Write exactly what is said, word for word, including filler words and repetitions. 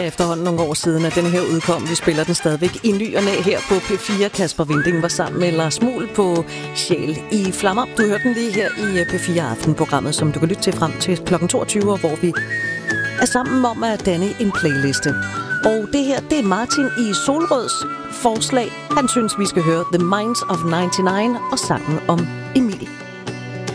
Efterhånden nogle år siden, at den her udkom, vi spiller den stadigvæk i ny og næ her på P fire. Kasper Winding var sammen med Lars Muhl på Sjæl i Flammer. Du hørte den lige her i P fire Aften-programmet, som du kan lytte til frem til klokken toogtyve, hvor vi er sammen om at danne en playliste. Og det her, det er Martin i Solrøds forslag. Han synes, vi skal høre The Minds of nioghalvfems og sangen om Emil.